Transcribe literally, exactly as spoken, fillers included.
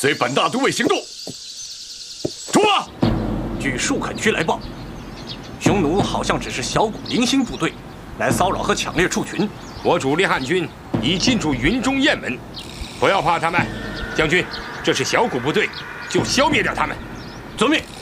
随本大都尉行动。出马！ 据树垦区来报，匈奴好像只是小股零星部队，来骚扰和抢掠畜群。 我主力汉军已进驻云中雁门，不要怕他们。将军，这是小股部队，就消灭掉他们。 遵命。